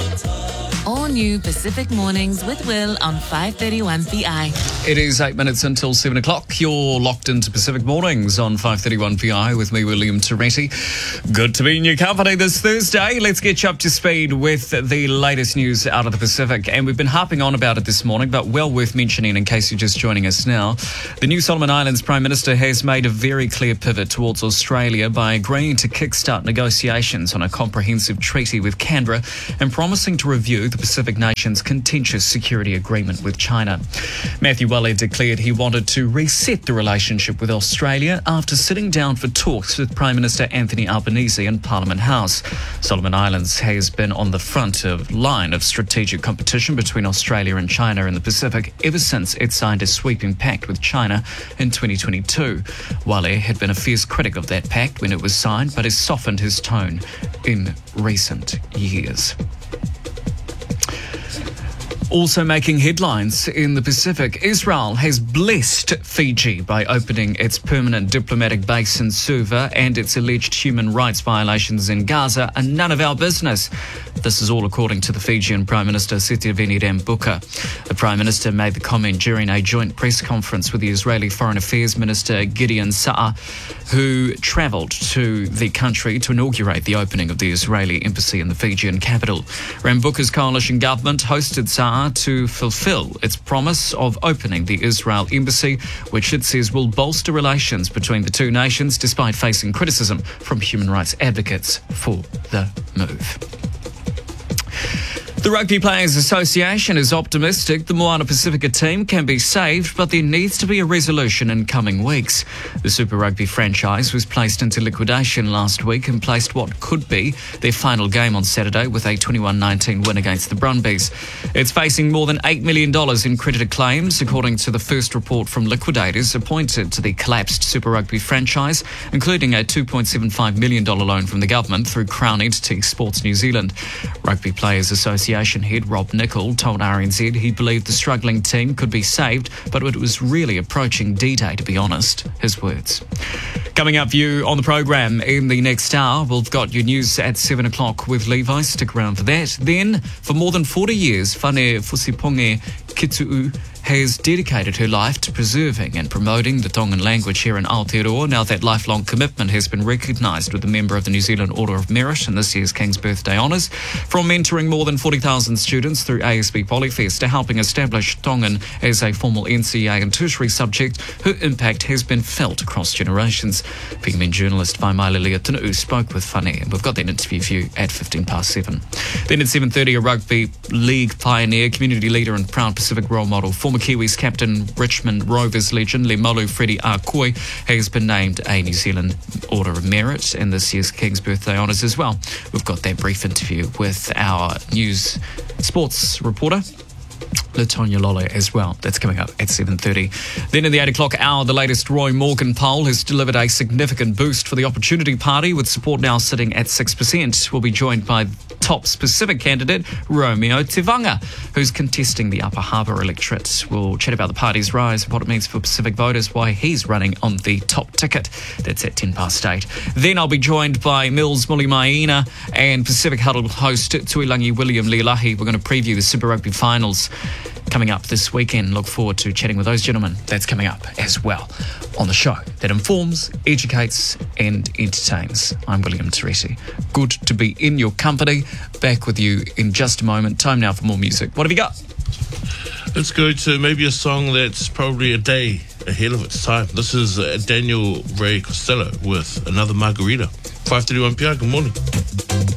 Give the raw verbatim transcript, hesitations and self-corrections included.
All new Pacific Mornings with Will on five thirty-one P I. It is eight minutes until seven o'clock. You're locked into Pacific Mornings on five thirty-one P I with me, William Toretti. Good to be in your company this Thursday. Let's get you up to speed with the latest news out of the Pacific. And we've been harping on about it this morning, but well worth mentioning in case you're just joining us now. The new Solomon Islands Prime Minister has made a very clear pivot towards Australia by agreeing to kickstart negotiations on a comprehensive treaty with Canberra and promising to review the Pacific nation's contentious security agreement with China. Matthew Wale declared he wanted to reset the relationship with Australia after sitting down for talks with Prime Minister Anthony Albanese in Parliament House. Solomon Islands has been on the front of line of strategic competition between Australia and China in the Pacific ever since it signed a sweeping pact with China in twenty twenty-two. Wale had been a fierce critic of that pact when it was signed, but has softened his tone in recent years. Also making headlines in the Pacific, Israel has blessed Fiji by opening its permanent diplomatic base in Suva, and its alleged human rights violations in Gaza are none of our business. This is all according to the Fijian Prime Minister Sitiveni Rabuka. The Prime Minister made the comment during a joint press conference with the Israeli Foreign Affairs Minister Gideon Saar, who travelled to the country to inaugurate the opening of the Israeli embassy in the Fijian capital. Rabuka's coalition government hosted Saar to fulfill its promise of opening the Israel embassy, which it says will bolster relations between the two nations despite facing criticism from human rights advocates for the move. The Rugby Players Association is optimistic the Moana Pacifica team can be saved, but there needs to be a resolution in coming weeks. The Super Rugby franchise was placed into liquidation last week and placed what could be their final game on Saturday with a twenty-one nineteen win against the Brumbies. It's facing more than eight million dollars in creditor claims, according to the first report from liquidators appointed to the collapsed Super Rugby franchise, including a two point seven five million dollars loan from the government through Crown entity Sports New Zealand. Rugby Players Association head Rob Nichol told R N Z he believed the struggling team could be saved, but it was really approaching D-Day, to be honest. His words. Coming up for you on the program in the next hour, we've got your news at seven o'clock with Levi. Stick around for that. Then, for more than forty years, Fane Fusiponge Kitu'u has dedicated her life to preserving and promoting the Tongan language here in Aotearoa. Now that lifelong commitment has been recognised with a member of the New Zealand Order of Merit in this year's King's Birthday Honours. From mentoring more than forty thousand students through A S B Polyfest to helping establish Tongan as a formal N C A and tertiary subject, her impact has been felt across generations. P M N journalist Vaimailea Tunuu spoke with Fane, and we've got that interview for you at fifteen past seven. Then at seven thirty, a rugby league pioneer, community leader and proud Pacific role model, former Kiwis captain Richmond Rovers legend Leimolu Freddie Akoi has been named a New Zealand Order of Merit in this year's King's Birthday Honours as well. We've got that brief interview with our news sports reporter Latonia Lolo as well. That's coming up at seven thirty. Then in the eight o'clock hour, the latest Roy Morgan poll has delivered a significant boost for the Opportunity Party, with support now sitting at six percent. We'll be joined by top Pacific candidate Romeo Tivanga, who's contesting the Upper Harbour electorate. We'll chat about the party's rise, what it means for Pacific voters, why he's running on the top ticket. That's at ten past eight. Then I'll be joined by Mills Mulimaina and Pacific Huddle host Tuilangi William Lealahi. We're going to preview the Super Rugby finals coming up this weekend. Look forward to chatting with those gentlemen. That's coming up as well on the show that informs, educates and entertains. I'm William Toretti. Good to be in your company. Back with you in just a moment. Time now for more music. What have you got? Let's go to maybe a song that's probably a day ahead of its time. This is uh, Daniel Ray Costello with Another Margarita. five thirty-one P I, good morning.